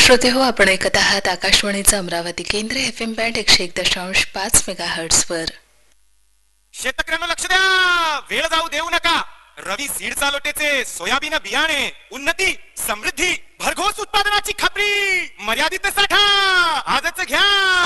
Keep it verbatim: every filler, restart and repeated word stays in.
श्रोते हो, आपण ऐकत आहात आकाशवाणीचं अमरावती केंद्र एफ एम बँड एकशे एक दशांश पाच मेगा हर्ट्स वर. शेतकऱ्यांना लक्ष द्या, वेळ जाऊ देऊ नका. रवी सीड चालोटेचे सोयाबीन बियाणे उन्नती समृद्धी भरघोस उत्पादनाची खात्री मर्यादित साठा आजच घ्या.